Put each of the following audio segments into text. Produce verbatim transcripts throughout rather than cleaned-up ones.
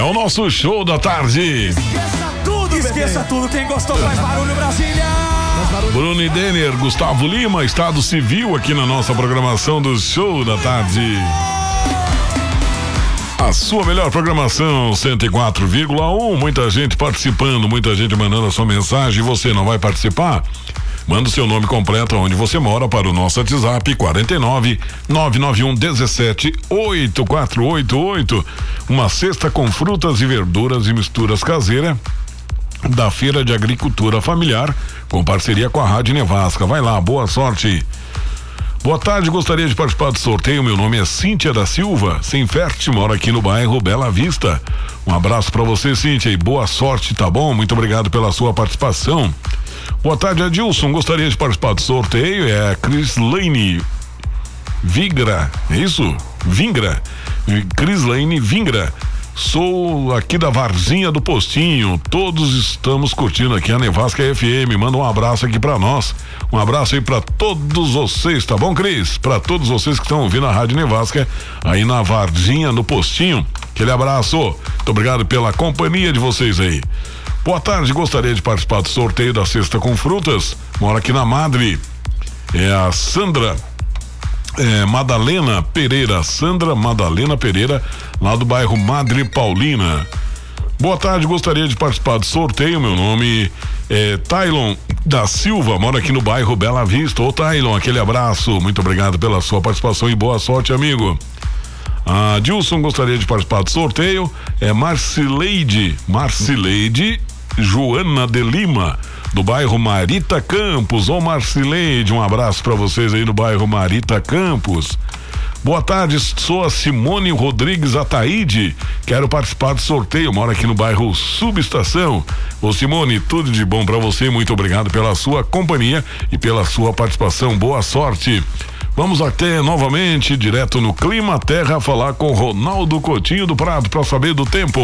É o nosso show da tarde. Esqueça tudo, Esqueça bebê. tudo. Quem gostou faz barulho, Brasília. Bruno e Denner, Gustavo Lima, Estado Civil aqui na nossa programação do show da tarde. A sua melhor programação, cento e quatro vírgula um. Muita gente participando, muita gente mandando a sua mensagem. Você não vai participar? Manda o seu nome completo, onde você mora, para o nosso WhatsApp quarenta e nove, nove nove um, dezessete, oito quatro oito oito. Uma cesta com frutas e verduras e misturas caseira da Feira de Agricultura Familiar, com parceria com a Rádio Nevasca. Vai lá, boa sorte. Boa tarde, gostaria de participar do sorteio. Meu nome é Cíntia da Silva, sem ferte, moro aqui no bairro Bela Vista. Um abraço pra você, Cíntia, e boa sorte, tá bom? Muito obrigado pela sua participação. Boa tarde, Adilson, gostaria de participar do sorteio. É a Crislane Vigra, é isso? Vingra, Crislane Vingra. Sou aqui da Varzinha do Postinho. Todos estamos curtindo aqui a Nevasca F M. Manda um abraço aqui pra nós. Um abraço aí pra todos vocês, tá bom, Cris? Pra todos vocês que estão ouvindo a Rádio Nevasca aí na Varzinha do Postinho. Aquele abraço. Muito obrigado pela companhia de vocês aí. Boa tarde, gostaria de participar do sorteio da cesta com frutas. Moro aqui na Madre. É a Sandra É, Madalena Pereira, Sandra Madalena Pereira, lá do bairro Madre Paulina. Boa tarde, gostaria de participar do sorteio. Meu nome é Tailon da Silva, moro aqui no bairro Bela Vista. Ô Tailon, aquele abraço, muito obrigado pela sua participação e boa sorte, amigo. A Dilson gostaria de participar do sorteio. É Marcileide, Marcileide Joana de Lima, do bairro Marita Campos. Ô Marcileide, um abraço pra vocês aí no bairro Marita Campos. Boa tarde, sou a Simone Rodrigues Ataíde, quero participar do sorteio, moro aqui no bairro Subestação. Ô Simone, tudo de bom pra você, muito obrigado pela sua companhia e pela sua participação, boa sorte. Vamos até novamente, direto no Clima Terra, falar com Ronaldo Coutinho do Prado pra saber do tempo.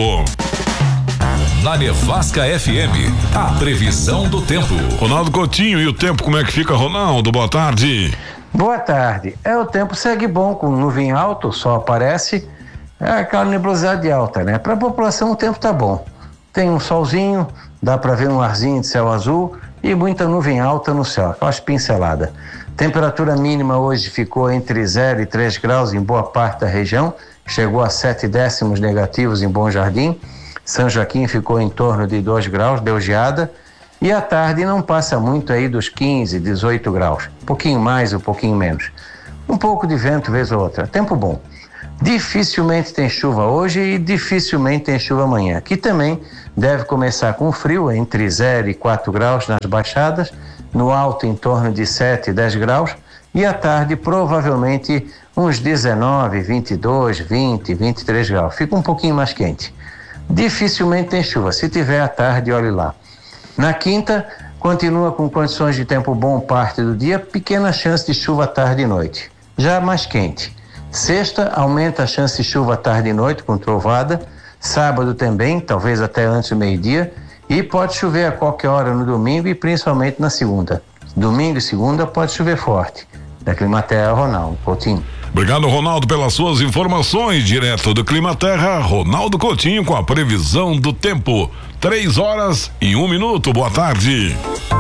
Na Nevasca F M, a previsão do tempo. Ronaldo Coutinho, e o tempo como é que fica, Ronaldo? Boa tarde. Boa tarde. É, o tempo segue bom, com nuvem alta, o sol aparece, é aquela nebulosidade alta, né? Para a população o tempo tá bom. Tem um solzinho, dá para ver um arzinho de céu azul e muita nuvem alta no céu, aquelas pinceladas. Temperatura mínima hoje ficou entre zero e três graus em boa parte da região, chegou a sete décimos negativos em Bom Jardim. São Joaquim ficou em torno de dois graus, deu geada, e à tarde não passa muito aí dos quinze, dezoito graus, um pouquinho mais, um pouquinho menos. Um pouco de vento vez ou outra, tempo bom. Dificilmente tem chuva hoje e dificilmente tem chuva amanhã, que também deve começar com frio, entre zero e quatro graus nas baixadas, no alto em torno de sete, dez graus, e à tarde provavelmente uns dezenove, vinte e dois, vinte, vinte e três graus, fica um pouquinho mais quente. Dificilmente tem chuva, se tiver à tarde, olhe lá. Na quinta, continua com condições de tempo bom parte do dia, pequena chance de chuva à tarde e noite, já mais quente. Sexta, aumenta a chance de chuva à tarde e noite com trovada, sábado também, talvez até antes do meio-dia, e pode chover a qualquer hora no domingo e principalmente na segunda. Domingo e segunda pode chover forte. Da Climaterra, Ronaldo Coutinho. Obrigado, Ronaldo, pelas suas informações. Direto do Climaterra, Ronaldo Coutinho com a previsão do tempo. Três horas e um minuto. Boa tarde.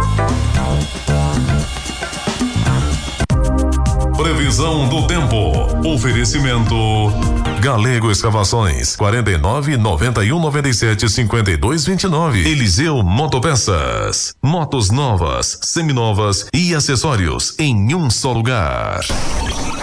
Previsão do tempo. Oferecimento Galego Escavações, quarenta e nove, noventa e um, noventa e sete, cinquenta e dois, vinte e nove. Eliseu Motopeças. Motos novas, seminovas e acessórios em um só lugar.